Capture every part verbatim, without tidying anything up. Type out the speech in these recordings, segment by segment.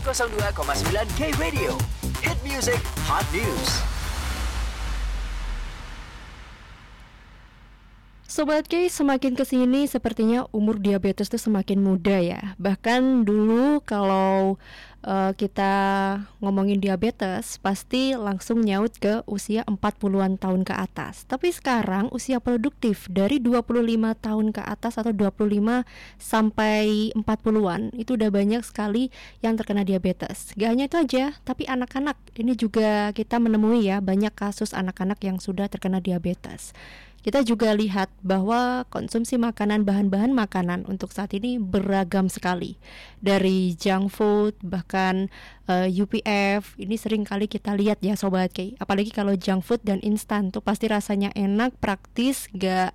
seratus dua koma sembilan K Radio. Hit Music Hot News. Sobat K, semakin kesini sepertinya umur diabetes itu semakin muda ya. Bahkan dulu kalau uh, kita ngomongin diabetes pasti langsung nyaut ke usia empat puluhan tahun ke atas. Tapi sekarang usia produktif dari dua puluh lima tahun ke atas atau dua puluh lima sampai empat puluhan itu udah banyak sekali yang terkena diabetes. Gak hanya itu aja, tapi anak-anak ini juga kita menemui ya banyak kasus anak-anak yang sudah terkena diabetes. Kita juga lihat bahwa konsumsi makanan, bahan-bahan makanan untuk saat ini beragam sekali. Dari junk food, bahkan uh, U P F, ini sering kali kita lihat ya Sobat K. Apalagi kalau junk food dan instan tuh pasti rasanya enak, praktis, gak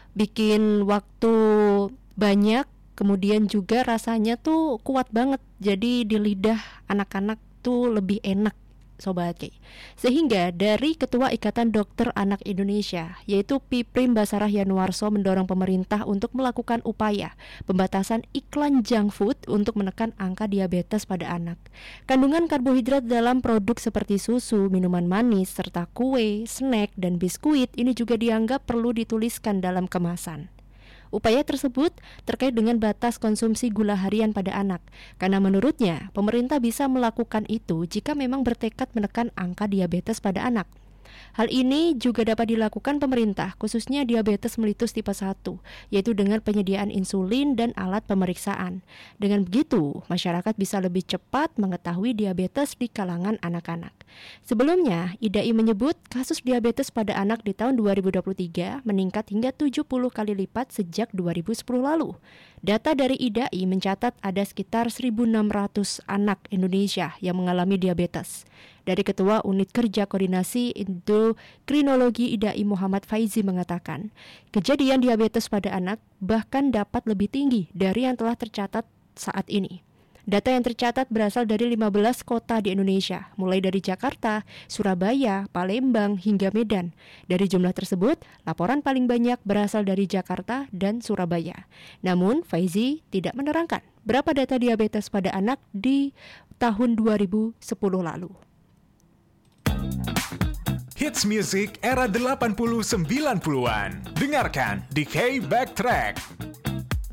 bikin waktu banyak. Kemudian juga rasanya tuh kuat banget. Jadi di lidah anak-anak tuh lebih enak Sobat K. Sehingga dari Ketua Ikatan Dokter Anak Indonesia, yaitu Piprim Basarah Yanuarso, mendorong pemerintah untuk melakukan upaya pembatasan iklan junk food untuk menekan angka diabetes pada anak. Kandungan karbohidrat dalam produk seperti susu, minuman manis, serta kue, snack, dan biskuit ini juga dianggap perlu dituliskan dalam kemasan. Upaya tersebut terkait dengan batas konsumsi gula harian pada anak, karena menurutnya pemerintah bisa melakukan itu jika memang bertekad menekan angka diabetes pada anak. Hal ini juga dapat dilakukan pemerintah, khususnya diabetes mellitus tipe satu, yaitu dengan penyediaan insulin dan alat pemeriksaan. Dengan begitu, masyarakat bisa lebih cepat mengetahui diabetes di kalangan anak-anak. Sebelumnya, I D A I menyebut kasus diabetes pada anak di tahun dua ribu dua puluh tiga meningkat hingga tujuh puluh kali lipat sejak dua ribu sepuluh lalu. Data dari I D A I mencatat ada sekitar seribu enam ratus anak Indonesia yang mengalami diabetes. Dari Ketua Unit Kerja Koordinasi Endokrinologi I D A I Muhammad Faizi mengatakan, kejadian diabetes pada anak bahkan dapat lebih tinggi dari yang telah tercatat saat ini. Data yang tercatat berasal dari lima belas kota di Indonesia, mulai dari Jakarta, Surabaya, Palembang, hingga Medan. Dari jumlah tersebut, laporan paling banyak berasal dari Jakarta dan Surabaya. Namun, Faizi tidak menerangkan berapa data diabetes pada anak di tahun dua ribu sepuluh lalu. Hits music era delapan puluh sembilan puluhan. Dengarkan di K Backtrack.